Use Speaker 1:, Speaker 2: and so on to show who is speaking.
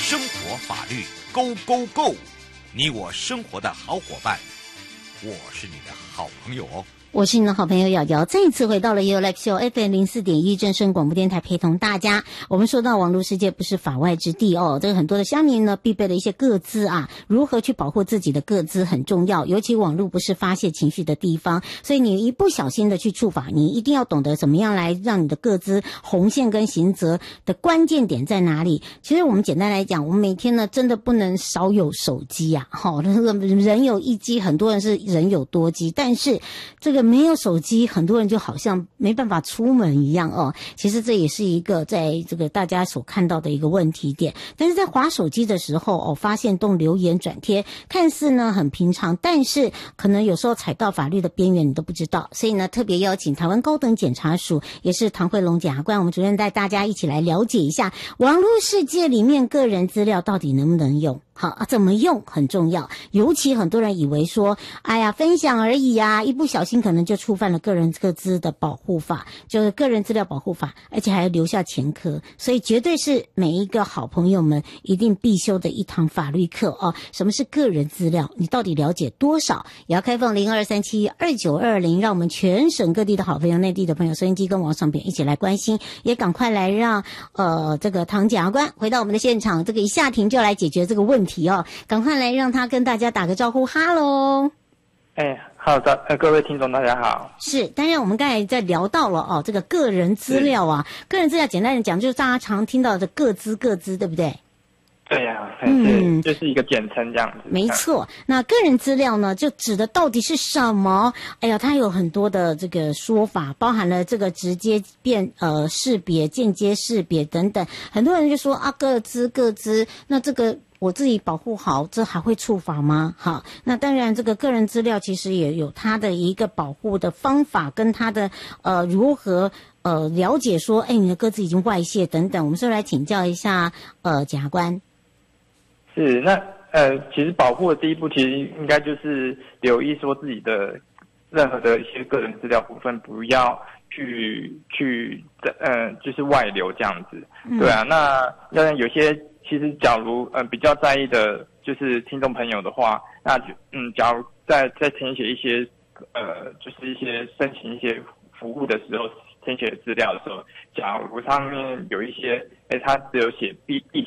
Speaker 1: 生活法律 Go Go Go， 你我生活的好伙伴，我是你的好朋友哦。
Speaker 2: 我是你的好朋友瑶瑶，再一次回到了 You Like Show FM 04.1正声广播电台，陪同大家。我们说到网络世界不是法外之地哦，这个很多的乡民呢必备的一些个资啊，如何去保护自己的个资很重要，尤其网络不是发泄情绪的地方，所以你一不小心的去触法，你一定要懂得怎么样来让你的个资红线跟刑责的关键点在哪里。其实我们简单来讲，我们每天呢真的不能少有手机啊，那个人有一机，很多人是人有多机，但是这个没有手机，很多人就好像没办法出门一样哦。其实这也是一个在这个大家所看到的一个问题点。但是在滑手机的时候发现动留言转贴，看似呢很平常，但是可能有时候踩到法律的边缘你都不知道。所以呢，特别邀请台湾高等检察署，也是唐慧龙检察官，我们主任带大家一起来了解一下网络世界里面个人资料到底能不能用。好怎么用很重要，尤其很多人以为说，哎呀，分享而已啊，一不小心可能就触犯了个人个资的保护法，就是个人资料保护法，而且还要留下前科，所以绝对是每一个好朋友们一定必修的一堂法律课哦。什么是个人资料？你到底了解多少？也要开放02372920，让我们全省各地的好朋友、内地的朋友、收音机跟网上边一起来关心，也赶快来让这个唐检察官回到我们的现场，这个一下庭就来解决这个问题。赶快来让他跟大家打个招呼，哈喽！
Speaker 3: 好的，各位听众大家好。是，
Speaker 2: 当然我们刚才在聊到了这个个人资料啊，个人资料简单的讲就是大家常听到的个资，对不对？
Speaker 3: 对呀，就是一个简称这样子。
Speaker 2: 没错，那个人资料呢，就指的到底是什么？哎呀，它有很多的这个说法，包含了这个直接识别、间接识别等等。很多人就说啊，个资，那这个我自己保护好，这还会触法吗？好，那当然，这个个人资料其实也有它的一个保护的方法，跟它的如何了解说，你的个资已经外泄等等。我们是来请教一下检察官。
Speaker 3: 是，那其实保护的第一步，其实应该就是留意说自己的任何的一些个人资料部分，不要去就是外流这样子。对啊，那有些其实假如比较在意的，就是听众朋友的话，那就假如在填写一些就是一些申请一些服务的时候，填写资料的时候，假如上面有一些他只有写必